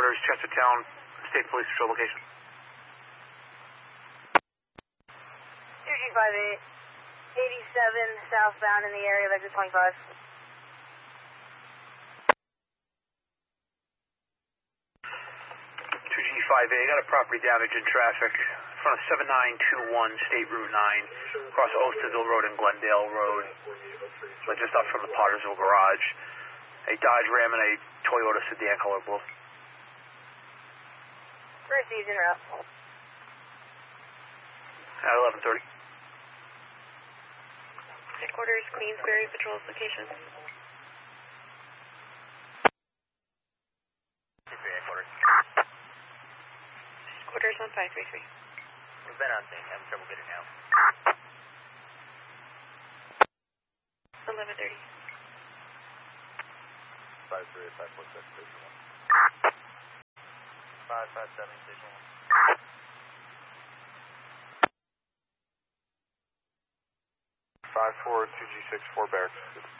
Headquarters, Chestertown State Police Patrol location. 2G58, 87 southbound in the area of exit 25. 2G58, got a property damage in traffic in front of 7921 State Route 9, across Osterville Road and Glendale Road, just up from the Pottersville Garage. A Dodge Ram and a Toyota sedan color blue. First season route. At 11:30. Headquarters, Queensbury Patrol location. Headquarters. Headquarters on 533. We've been on scene, having trouble getting out. 11:30. 53 at 546 station 1. 557 station 1. 54 2G64 barracks.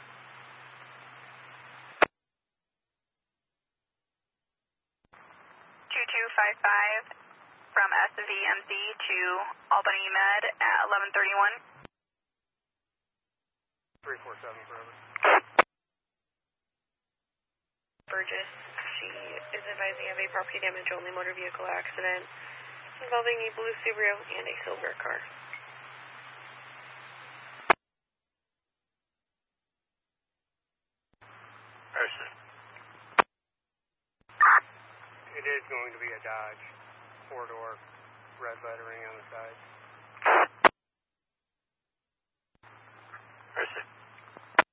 2255 from SVMC to Albany Med at 11:31. 347 forever. Burgess, she is advising of a property damage only motor vehicle accident involving a blue Subaru and a silver car. Person. It is going to be a Dodge, 4-door, red lettering on the side.